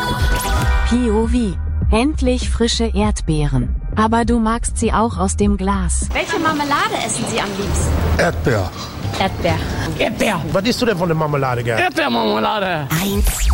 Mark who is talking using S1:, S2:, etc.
S1: POV. Endlich frische Erdbeeren. Aber du magst sie auch aus dem Glas.
S2: Welche Marmelade essen Sie am liebsten?
S3: Erdbeer.
S2: Erdbeer.
S3: Was isst du denn von der Marmelade, Gerd?
S4: Erdbeermarmelade.
S1: 1,